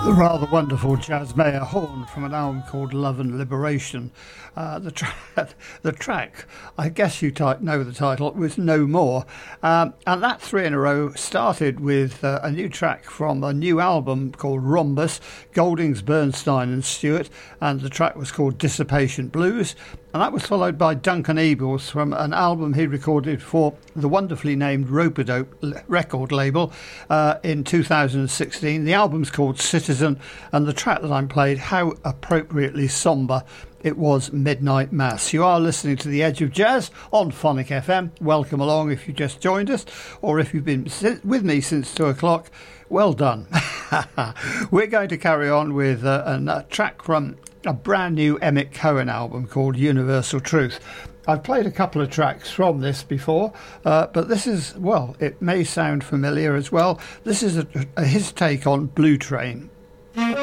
The rather wonderful Jasmaya Horn from an album called Love and Liberation. The track, I guess you know the title, was No More. And that three in a row started with a new track from a new album called Rhombus, Goldings, Bernstein and Stewart, and the track was called Dissipation Blues. And that was followed by Duncan Eagles from an album he recorded for the wonderfully named Rope-a-Dope record label in 2016. The album's called Citizen, and the track that I played, how appropriately sombre it was, Midnight Mass. You are listening to The Edge of Jazz on Phonic FM. Welcome along if you just joined us, or if you've been with me since 2 o'clock, well done. We're going to carry on with a track from a brand new Emmett Cohen album called Universal Truth. I've played a couple of tracks from this before, but this is, well, it may sound familiar as well. This is his take on Blue Train.